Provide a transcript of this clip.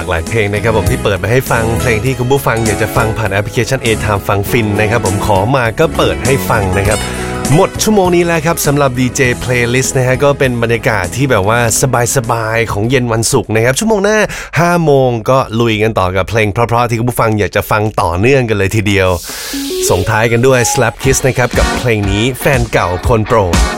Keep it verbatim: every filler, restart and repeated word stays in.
หลายเพลงนะครับผมที่เปิดมาให้ฟังเพลงที่คุณผู้ฟังอยากจะฟังผ่านแอปพลิเคชัน A-Time ฟังฟินนะครับผมขอมาก็เปิดให้ฟังนะครับหมดชั่วโมงนี้แล้วครับสำหรับ ดี เจ Playlist นะฮะก็เป็นบรรยากาศที่แบบว่าสบายๆของเย็นวันศุกร์นะครับชั่วโมงหน้าห้าโมงก็ลุยกันต่อกับเพลงเพราะๆที่คุณผู้ฟังอยากจะฟังต่อเนื่องกันเลยทีเดียวส่งท้ายกันด้วย Slap Kiss นะครับกับเพลงนี้แฟนเก่าคนโปรด